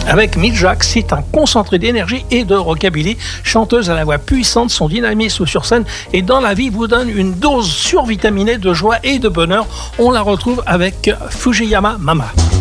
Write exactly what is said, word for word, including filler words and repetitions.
Avec Mick Jagger, c'est un concentré d'énergie et de rockabilly. Chanteuse à la voix puissante, son dynamisme sur scène et dans la vie vous donne une dose survitaminée de joie et de bonheur. On la retrouve avec Fujiyama Mama.